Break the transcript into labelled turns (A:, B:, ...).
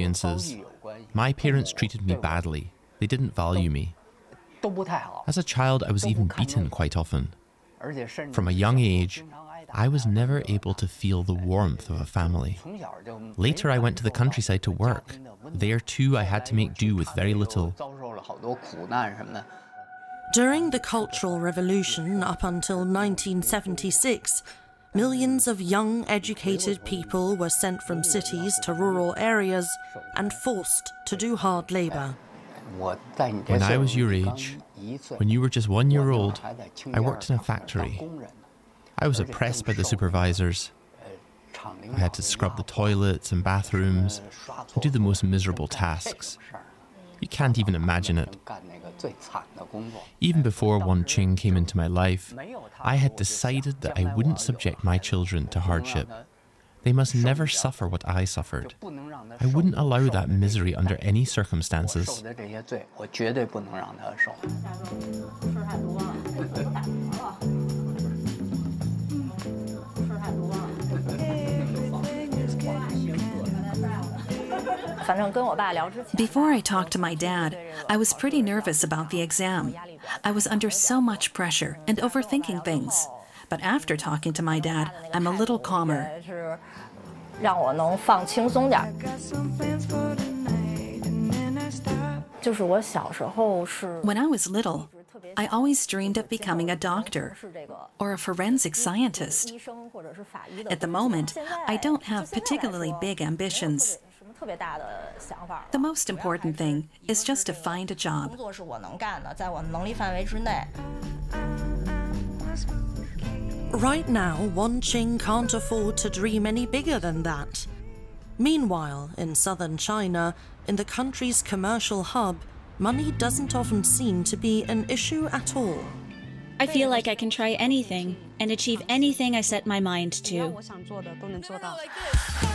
A: experiences. My parents treated me badly. They didn't value me. As a child, I was even beaten quite often. From a young age, I was never able to feel the warmth of a family. Later, I went to the countryside to work. There too, I had to make do with very little.
B: During the Cultural Revolution up until 1976, millions of young, educated people were sent from cities to rural areas and forced to do hard labor.
A: When I was your age, when you were just 1 year old, I worked in a factory. I was oppressed by the supervisors. I had to scrub the toilets and bathrooms and do the most miserable tasks. You can't even imagine it. Even before Wan Qing came into my life, I had decided that I wouldn't subject my children to hardship. They must never suffer what I suffered. I wouldn't allow that misery under any circumstances.
C: Before I talked to my dad, I was pretty nervous about the exam. I was under so much pressure and overthinking things. But after talking to my dad, I'm a little calmer. When I was little, I always dreamed of becoming a doctor or a forensic scientist. At the moment, I don't have particularly big ambitions. The most important thing is just to find a job.
B: Right now, Wan Qing can't afford to dream any bigger than that. Meanwhile, in southern China, in the country's commercial hub, money doesn't often seem to be an issue at all.
D: I feel like I can try anything and achieve anything I set my mind to.